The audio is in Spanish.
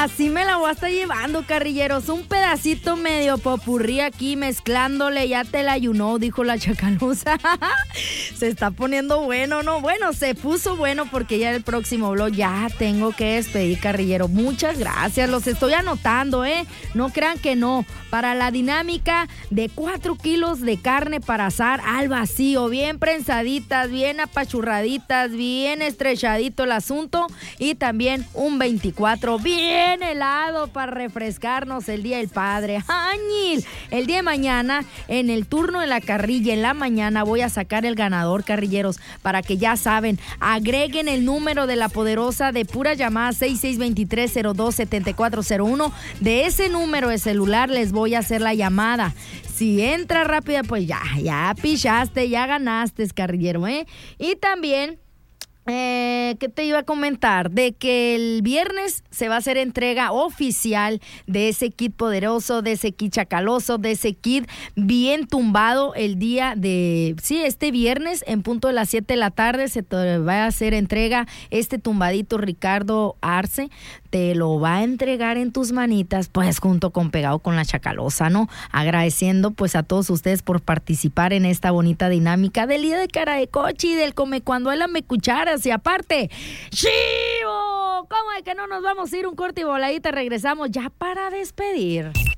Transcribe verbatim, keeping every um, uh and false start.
Así me la voy a estar llevando, carrilleros. Un pedacito medio popurrí aquí mezclándole. Ya te la ayunó, dijo la chacalosa. Se está poniendo bueno, ¿no? Bueno, se puso bueno porque ya el próximo blog ya tengo que despedir, carrillero. Muchas gracias, los estoy anotando, ¿eh? No crean que no. Para la dinámica de cuatro kilos de carne para asar al vacío, bien prensaditas, bien apachurraditas, bien estrechadito el asunto, y también un veinticuatro bien helado para refrescarnos el Día del Padre. ¡Añil! El día de mañana, en el turno de la carrilla, en la mañana, voy a sacar el ganador, carrilleros, para que ya saben, agreguen el número de la poderosa de pura llamada seis seis dos tres cero dos siete cuatro cero uno. De ese número de celular les voy a hacer la llamada. Si entra rápida, pues ya, ya pichaste, ya ganaste, carrillero, ¿eh? Y también, Eh, ¿qué te iba a comentar? De que el viernes se va a hacer entrega oficial de ese kit poderoso, de ese kit chacaloso, de ese kit bien tumbado el día de... Sí, este viernes en punto de las siete de la tarde se te va a hacer entrega este tumbadito Ricardo Arce. Te lo va a entregar en tus manitas, pues junto con Pegado con la Chacalosa, ¿no? Agradeciendo pues a todos ustedes por participar en esta bonita dinámica del Día de Caracochi, del Come Cuando Él me Cucharas. Y aparte, ¡chivo! ¿Cómo es que no nos vamos a ir un corte y voladita? Regresamos ya para despedir.